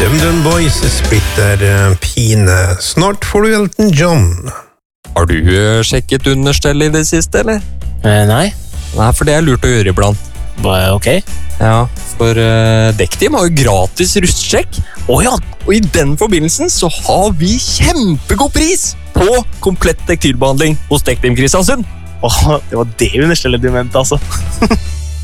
DumDum Boys splitter pine. Snart får du Elton John. Har du sjekket understell i det siste, eller? Nei. Nei, for det er lurt å gjøre iblant. Ok. Ja, for Dektim har jo gratis rustsjekk. Ja. Og i den forbindelsen så har vi kjempegod pris på komplett tektilbehandling hos Dektim Kristiansund. Det var det understellet du mente, altså.